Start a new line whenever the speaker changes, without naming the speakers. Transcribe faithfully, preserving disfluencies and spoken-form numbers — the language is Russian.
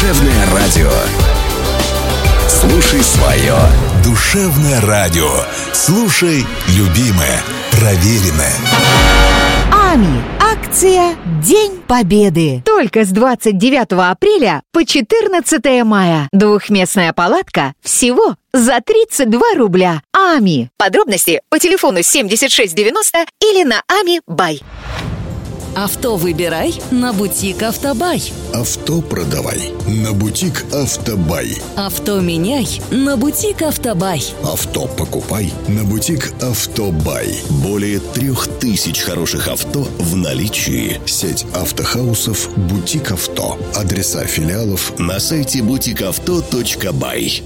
Душевное радио. Слушай свое. Душевное радио. Слушай любимое, проверенное.
АМИ. Акция «День Победы». Только с двадцать девятого апреля по четырнадцатое мая. Двухместная палатка всего за тридцать два рубля. АМИ. Подробности по телефону семьдесят шесть девяносто или на ами бай.
Авто выбирай на бутик Автобай.
Авто продавай на бутик Автобай.
Авто меняй на бутик Автобай.
Авто покупай на бутик Автобай.
Более трех тысяч хороших авто в наличии.
Сеть автохаусов «Бутик Авто». Адреса филиалов
на сайте бутик авто точка бай.